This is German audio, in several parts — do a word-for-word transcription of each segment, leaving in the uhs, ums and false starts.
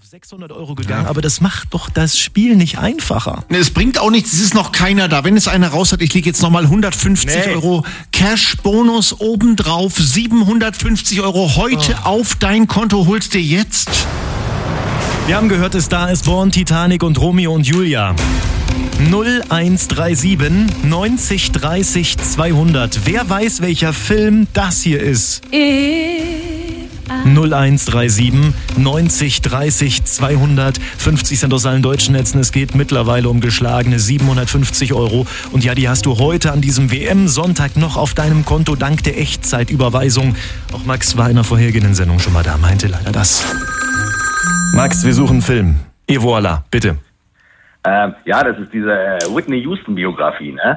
auf sechshundert Euro gegangen, ja. Aber das macht doch das Spiel nicht einfacher. Es bringt auch nichts, es ist noch keiner da. Wenn es einer raus hat, ich lege jetzt nochmal hundertfünfzig nee. Euro Cash-Bonus obendrauf, siebenhundertfünfzig Euro heute oh. auf dein Konto, holst dir jetzt. Wir haben gehört, es da ist Born, Titanic und Romeo und Julia. null eins drei sieben neunzig dreißig zweihundert. Wer weiß, welcher Film das hier ist? null eins drei sieben neunzig dreißig zweihundert. fünfzig Cent aus allen deutschen Netzen. Es geht mittlerweile um geschlagene siebenhundertfünfzig Euro. Und ja, die hast du heute an diesem W M-Sonntag noch auf deinem Konto dank der Echtzeitüberweisung. Auch Max war in einer vorhergehenden Sendung schon mal da, meinte leider das. Max, wir suchen einen Film. Et voilà, bitte. Ähm, ja, das ist diese äh, Whitney Houston-Biografie, ne?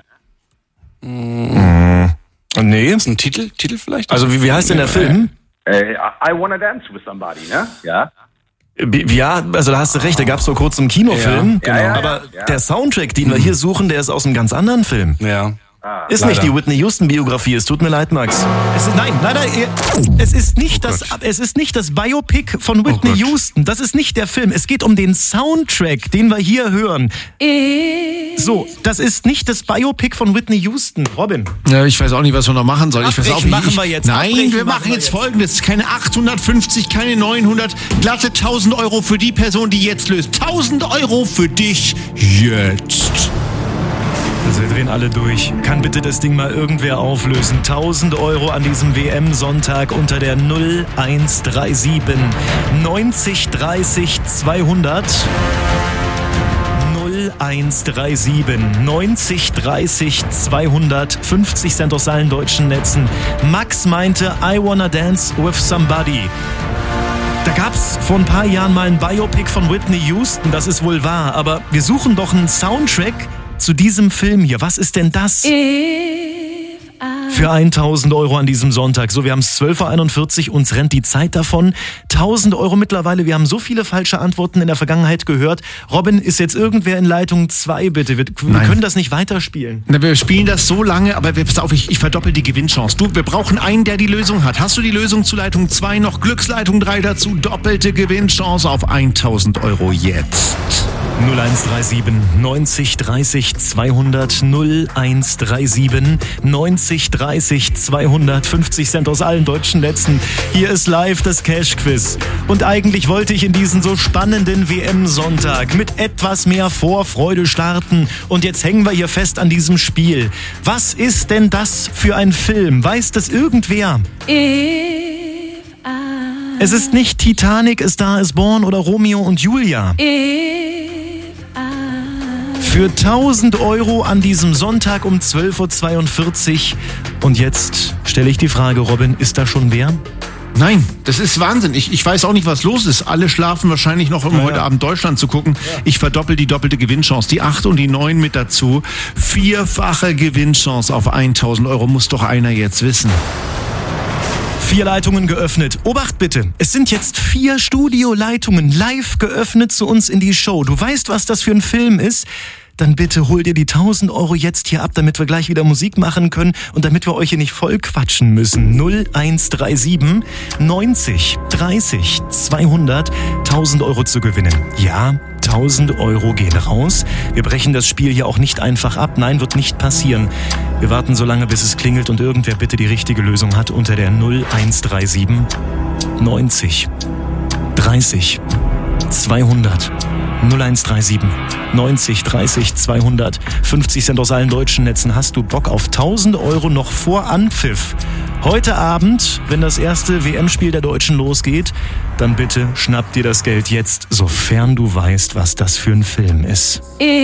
Mmh. Nee. Ist ein Titel? Titel vielleicht? Also wie, wie heißt denn der Film? Äh, I Wanna Dance with Somebody, ne? Ja. Ja, also da hast du recht, da gab es vor kurzem einen Kinofilm, ja. genau. Ja, ja, aber ja. der Soundtrack, den wir hier suchen, der ist aus einem ganz anderen Film. Ja. Ah, ist leider. nicht die Whitney Houston Biografie, es tut mir leid, Max. Es ist, nein, leider, es ist nicht oh das, Gott. es ist nicht das Biopic von Whitney oh Houston. Das ist nicht der Film. Es geht um den Soundtrack, den wir hier hören. So, das ist nicht das Biopic von Whitney Houston. Robin. Ja, ich weiß auch nicht, was wir noch machen sollen. Ich weiß auch Abbrechen nicht. machen wir jetzt. Nein, Abbrechen wir machen machen wir jetzt jetzt. Folgendes. Keine achthundertfünfzig, keine neunhundert. Glatte tausend Euro für die Person, die jetzt löst. tausend Euro für dich jetzt. Also wir drehen alle durch. Kann bitte das Ding mal irgendwer auflösen? tausend Euro an diesem W M-Sonntag unter der null eins drei sieben neunzig dreißig zweihundert. null eins drei sieben neunzig dreißig zweihundert. fünfzig Cent aus allen deutschen Netzen. Max meinte, I Wanna Dance with Somebody. Da gab's vor ein paar Jahren mal ein Biopic von Whitney Houston, das ist wohl wahr. Aber wir suchen doch einen Soundtrack zu diesem Film hier. Was ist denn das? Für tausend Euro an diesem Sonntag. So, wir haben es zwölf Uhr einundvierzig, uns rennt die Zeit davon. tausend Euro mittlerweile. Wir haben so viele falsche Antworten in der Vergangenheit gehört. Robin, ist jetzt irgendwer in Leitung zwei, bitte? Wir, wir können das nicht weiterspielen. Na, wir spielen das so lange, aber wir, pass auf, ich, ich verdoppel die Gewinnchance. Du, wir brauchen einen, der die Lösung hat. Hast du die Lösung zu Leitung zwei noch? Glücksleitung drei dazu. Doppelte Gewinnchance auf tausend Euro jetzt. null eins drei sieben neunzig dreißig zweihundert. null eins drei sieben neunzig dreißig zweihundert. fünfzig Cent aus allen deutschen Netzen. Hier ist live das Cash-Quiz. Und eigentlich wollte ich in diesen so spannenden W M-Sonntag mit etwas mehr Vorfreude starten. Und jetzt hängen wir hier fest an diesem Spiel. Was ist denn das für ein Film? Weiß das irgendwer? Es ist nicht Titanic, A Star is Born oder Romeo und Julia. Für tausend Euro an diesem Sonntag um zwölf Uhr zweiundvierzig. Und jetzt stelle ich die Frage, Robin, ist da schon wer? Nein, das ist Wahnsinn. Ich, ich weiß auch nicht, was los ist. Alle schlafen wahrscheinlich noch, um ja, heute ja. Abend Deutschland zu gucken. Ja. Ich verdoppel die doppelte Gewinnchance. Die acht und die neun mit dazu. Vierfache Gewinnchance auf tausend Euro. Muss doch einer jetzt wissen. Vier Leitungen geöffnet. Obacht bitte, es sind jetzt vier Studioleitungen live geöffnet zu uns in die Show. Du weißt, was das für ein Film ist? Dann bitte hol dir die tausend Euro jetzt hier ab, damit wir gleich wieder Musik machen können und damit wir euch hier nicht voll quatschen müssen. null eins drei sieben neunzig dreißig zweihundert. tausend Euro zu gewinnen. Ja, tausend Euro gehen raus. Wir brechen das Spiel hier auch nicht einfach ab. Nein, wird nicht passieren. Wir warten so lange, bis es klingelt und irgendwer bitte die richtige Lösung hat unter der null eins drei sieben neunzig dreißig zweihundert. null eins drei sieben neunzig dreißig zweihundert. fünfzig Cent aus allen deutschen Netzen. Hast du Bock auf tausend Euro noch vor Anpfiff? Heute Abend, wenn das erste W M-Spiel der Deutschen losgeht, dann bitte schnapp dir das Geld jetzt, sofern du weißt, was das für ein Film ist.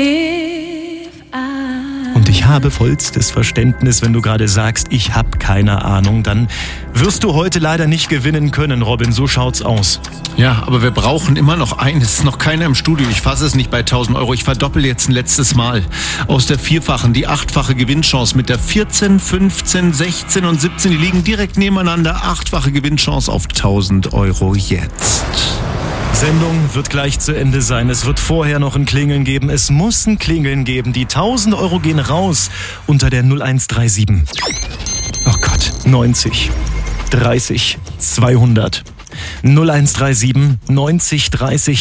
Und ich habe vollstes Verständnis, wenn du gerade sagst, ich habe keine Ahnung, dann wirst du heute leider nicht gewinnen können, Robin, so schaut's aus. Ja, aber wir brauchen immer noch einen. Es ist noch keiner im Studio. Ich fasse es nicht bei tausend Euro. Ich verdoppel jetzt ein letztes Mal. Aus der vierfachen, die achtfache Gewinnchance mit der vierzehn, fünfzehn, sechzehn und siebzehn. Die liegen direkt nebeneinander. Achtfache Gewinnchance auf tausend Euro jetzt. Sendung wird gleich zu Ende sein. Es wird vorher noch ein Klingeln geben. Es muss ein Klingeln geben. Die tausend Euro gehen raus unter der null eins drei sieben. Oh Gott, neunzig dreißig zweihundert. null eins drei sieben neunzig dreißig